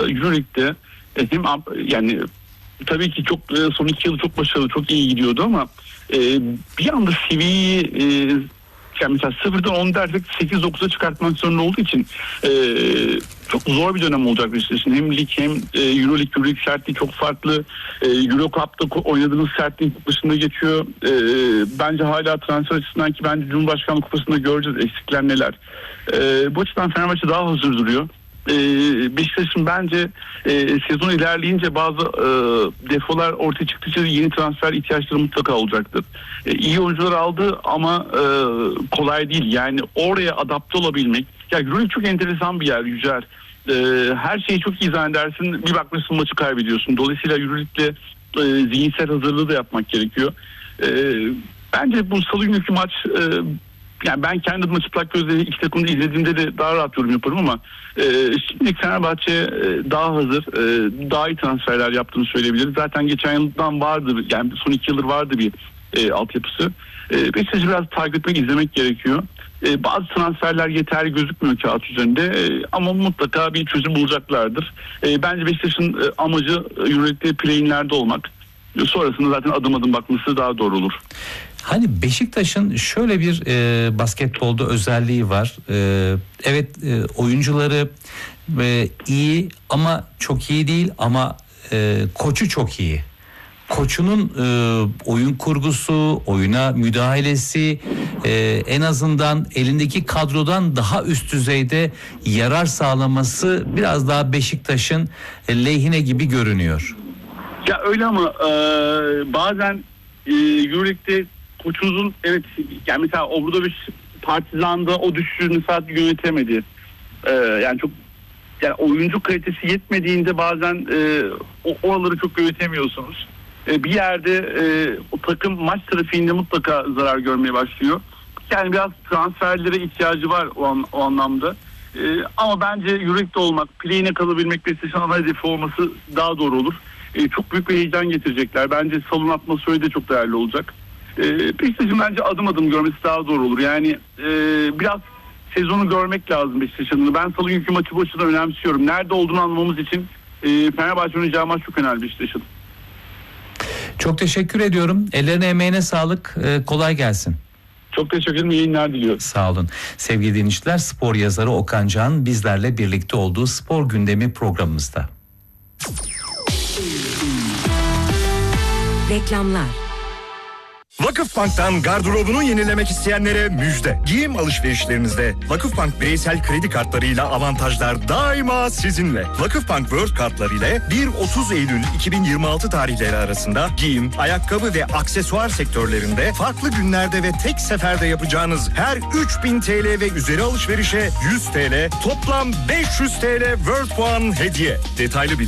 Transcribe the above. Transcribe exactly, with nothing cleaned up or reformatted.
Euroleague'de e, hem yani tabii ki çok e, son iki yıl çok başarılı, çok iyi gidiyordu ama e, bir anda seviyeyi e, yani mesela sıfırdan on dersek sekiz dokuza çıkartmak zorunda olduğu için e, çok zor bir dönem olacak Beşiktaş'ın. Hem lig hem e, Euroleague, Euroleague sertliği çok farklı. E, Eurocup'ta oynadığınız sertliğin kupasında geçiyor. E, bence hala transfer açısından ki bence Cumhurbaşkanlığı kupasında göreceğiz eksikler neler. E, bu açıdan Fenerbahçe daha hazır duruyor. Ee, Beşiktaş'ın bence e, sezon ilerleyince bazı e, defolar ortaya çıktıkça yeni transfer ihtiyaçları mutlaka olacaktır. E, iyi oyuncular aldı ama e, kolay değil. Yani oraya adapte olabilmek. Ya Euroleague çok enteresan bir yer Yücel. E, her şeyi çok iyi zannedersin. Bir bakmışsın maçı kaybediyorsun. Dolayısıyla Euroleague'de e, zihinsel hazırlığı da yapmak gerekiyor. E, bence bu salı günkü maç e, yani ben kendi adıma çıplak gözle iki takımda izlediğimde de daha rahat yorum yaparım ama e, şimdi Fenerbahçe e, daha hazır, e, daha iyi transferler yaptığını söyleyebiliriz. Zaten geçen yıldan vardı, yani son iki yıldır vardı bir e, altyapısı. E, Beşiktaş'ı biraz takip etmek, izlemek gerekiyor. E, bazı transferler yeterli gözükmüyor kağıt üzerinde e, ama mutlaka bir çözüm bulacaklardır. E, bence Beşiktaş'ın e, amacı Euroleague'de play-in'lerde olmak. E, sonrasında zaten adım adım bakması daha doğru olur. Hani Beşiktaş'ın şöyle bir e, basketbolda özelliği var. E, evet e, oyuncuları e, iyi ama çok iyi değil ama e, koçu çok iyi. Koçunun e, oyun kurgusu, oyuna müdahalesi e, en azından elindeki kadrodan daha üst düzeyde yarar sağlaması biraz daha Beşiktaş'ın e, lehine gibi görünüyor. Ya öyle ama e, bazen e, Euroleague'de koçunuzun evet yani mesela Obradoviç Partizan'da o düşüşünü sadece yönetemedi. Ee, yani çok yani oyuncu kalitesi yetmediğinde bazen e, o oraları çok yönetemiyorsunuz. E, bir yerde e, o takım maç trafiğinde mutlaka zarar görmeye başlıyor. Yani biraz transferlere ihtiyacı var o, an, o anlamda. E, ama bence Euroleague'de olmak, play'ine kalabilmek ve Beşiktaş'ın ana hedefi olması daha doğru olur. E, çok büyük bir heyecan getirecekler. Bence salon atmosferi de çok değerli olacak. Ee, Beşiktaş'ın bence adım adım görmesi daha doğru olur. Yani e, biraz sezonu görmek lazım Beşiktaş'ın. Ben salı günkü maçı bu açıdan önemsiyorum. Nerede olduğunu anlamamız için e, Fenerbahçe'nin oynayacağı maç çok önemli Beşiktaş'ın. Çok teşekkür ediyorum. Ellerine emeğine sağlık. Ee, kolay gelsin. Çok teşekkür ederim. İyi yayınlar diliyorum. Sağ olun. Sevgili dinleyiciler, spor yazarı Okan Can bizlerle birlikte olduğu Spor Gündemi programımızda. Reklamlar. Vakıfbank'tan gardırobunu yenilemek isteyenlere müjde. Giyim alışverişlerinizde Vakıfbank bireysel kredi kartlarıyla avantajlar daima sizinle. Vakıfbank World kartları ile bir otuz Eylül iki bin yirmi altı tarihleri arasında giyim, ayakkabı ve aksesuar sektörlerinde farklı günlerde ve tek seferde yapacağınız her üç bin T L ve üzeri alışverişe yüz T L, toplam beş yüz T L World puan hediye. Detaylı bilgi